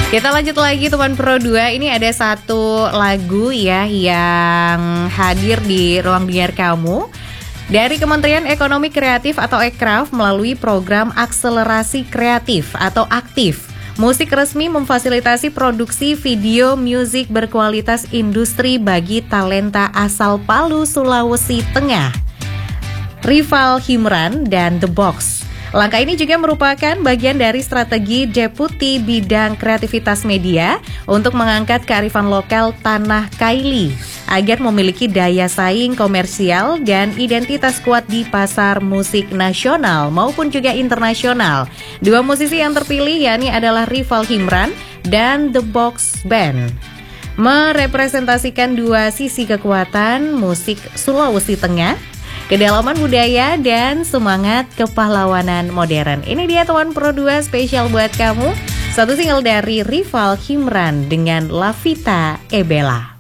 Kita lanjut lagi teman Pro 2. Ini ada satu lagu ya yang hadir di ruang dengar kamu dari Kementerian Ekonomi Kreatif atau Ekraf melalui program Akselerasi Kreatif atau Aktif. Musik resmi memfasilitasi produksi video musik berkualitas industri bagi talenta asal Palu, Sulawesi Tengah. Rival Himran dan The Box. Langkah ini juga merupakan bagian dari strategi Deputi Bidang Kreativitas Media untuk mengangkat kearifan lokal Tanah Kaili agar memiliki daya saing komersial dan identitas kuat di pasar musik nasional maupun juga internasional. Dua musisi yang terpilih yakni adalah Rival Himran dan The Box Band, merepresentasikan dua sisi kekuatan musik Sulawesi Tengah, kedalaman budaya dan semangat kepahlawanan modern. Ini dia teman Pro 2 spesial buat kamu. Satu single dari Rival Himran dengan Lavita Ebela.